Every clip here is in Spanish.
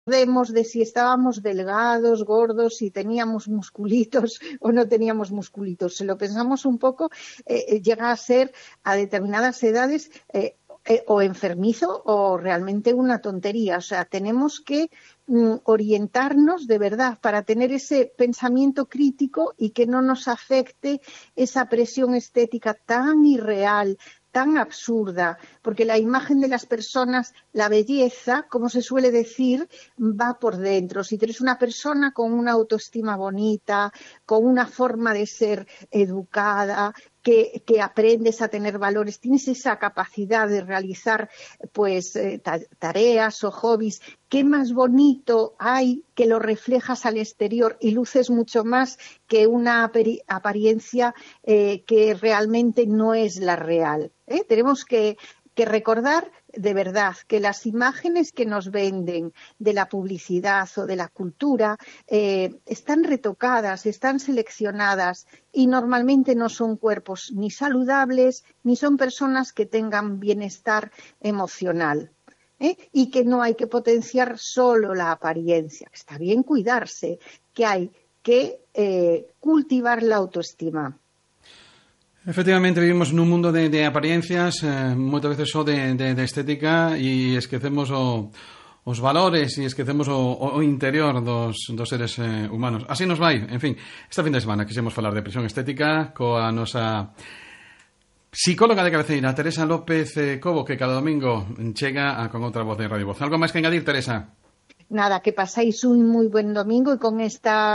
Recordemos de si estábamos delgados, gordos, si teníamos musculitos o no teníamos musculitos. Si lo pensamos un poco, llega a ser a determinadas edades o enfermizo o realmente una tontería. O sea, tenemos que orientarnos de verdad para tener ese pensamiento crítico y que no nos afecte esa presión estética tan irreal, tan absurda, porque la imagen de las personas, la belleza, como se suele decir, va por dentro. Si tú eres una persona con una autoestima bonita, con una forma de ser educada, que aprendes a tener valores, tienes esa capacidad de realizar pues tareas o hobbies, ¿qué más bonito hay que lo reflejas al exterior y luces mucho más que una apariencia que realmente no es la real? Tenemos que recordar de verdad que las imágenes que nos venden de la publicidad o de la cultura están retocadas, están seleccionadas y normalmente no son cuerpos ni saludables ni son personas que tengan bienestar emocional. Y que no hay que potenciar solo la apariencia. Está bien cuidarse, que hay que cultivar la autoestima. Efectivamente, vivimos en un mundo de apariencias, muchas veces o de estética, y esquecemos os valores e esquecemos o interior dos seres humanos. Así nos vai. En fin, esta fin de semana quixemos falar de presión estética coa nosa psicóloga de cabeceira, Teresa López Cobo, que cada domingo chega con outra voz de Radio Voz. Algo máis que engadir, Teresa? Nada, que pasáis un muy buen domingo y con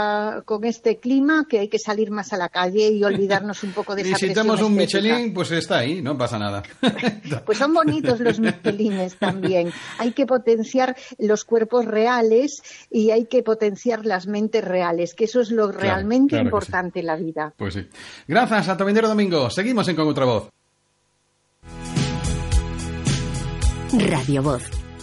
este clima que hay que salir más a la calle y olvidarnos un poco de esa presión estética. Y si tenemos un Michelin, pues está ahí, no pasa nada. Pues son bonitos los Michelines también. Hay que potenciar los cuerpos reales y hay que potenciar las mentes reales, que eso es lo realmente importante en la vida. Pues sí. Gracias, a Tobindero Domingo. Seguimos en Con Otra Voz. Radio Voz.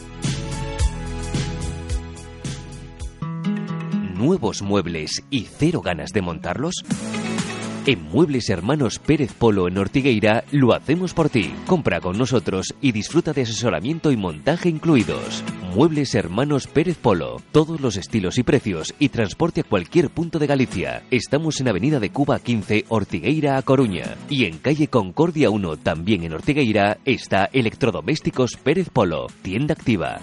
¿Nuevos muebles y cero ganas de montarlos? En Muebles Hermanos Pérez Polo en Ortigueira lo hacemos por ti. Compra con nosotros y disfruta de asesoramiento y montaje incluidos. Muebles Hermanos Pérez Polo. Todos los estilos y precios y transporte a cualquier punto de Galicia. Estamos en Avenida de Cuba 15, Ortigueira a Coruña. Y en Calle Concordia 1, también en Ortigueira, está Electrodomésticos Pérez Polo. Tienda activa.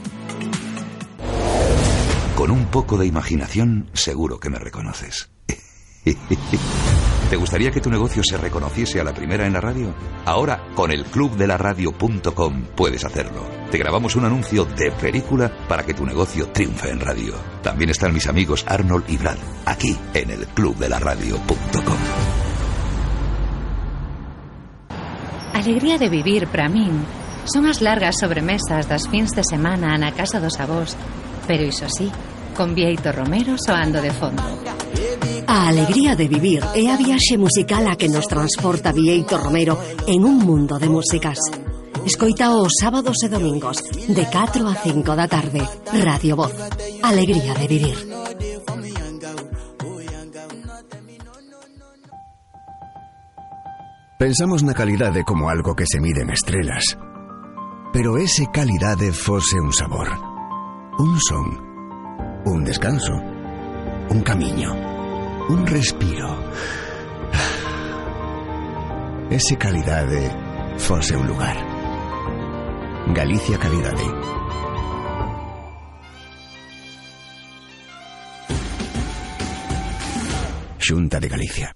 Con un poco de imaginación, seguro que me reconoces. ¿Te gustaría que tu negocio se reconociese a la primera en la radio? Ahora, con el clubdelaradio.com puedes hacerlo. Te grabamos un anuncio de película para que tu negocio triunfe en radio. También están mis amigos Arnold y Brad, aquí en el clubdelaradio.com. Alegría de vivir para min son as largas sobremesas das fins de semana na casa dos avós, pero iso sí, con Bieito Romero soando de fondo. A alegría de vivir é a viaxe musical a que nos transporta Bieito Romero en un mundo de músicas. Escoita os sábados e domingos de 4 a 5 da tarde. Radio Voz. Alegría de vivir. Pensamos na calidade como algo que se mide en estrelas. Pero ese calidade fose un sabor, un son, un descanso, un camiño, un respiro. Ese calidade fose un lugar. Galicia Calidade. Xunta de Galicia.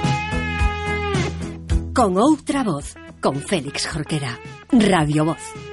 Con outra voz, con Félix Jorquera. Radio Voz.